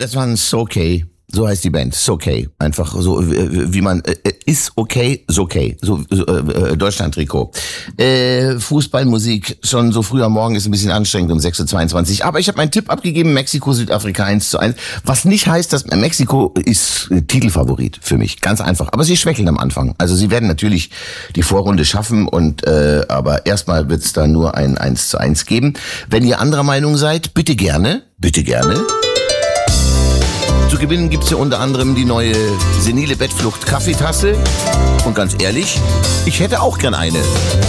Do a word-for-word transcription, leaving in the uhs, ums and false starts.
das war ein So Okay. So heißt die Band, So Okay. Einfach so, wie man, äh, ist okay, so okay. So, so äh, Deutschland-Trikot. Äh, Fußballmusik, schon so früh am Morgen ist ein bisschen anstrengend um sechs Uhr zweiundzwanzig. Aber ich habe meinen Tipp abgegeben, Mexiko, Südafrika eins zu eins. Was nicht heißt, dass Mexiko ist äh, Titelfavorit für mich. Ganz einfach. Aber sie schwächeln am Anfang. Also sie werden natürlich die Vorrunde schaffen und äh, aber erstmal wird es da nur ein eins zu eins geben. Wenn ihr anderer Meinung seid, bitte gerne, bitte gerne. Zu gewinnen gibt's ja unter anderem die neue senile Bettflucht Kaffeetasse. Und ganz ehrlich, ich hätte auch gern eine.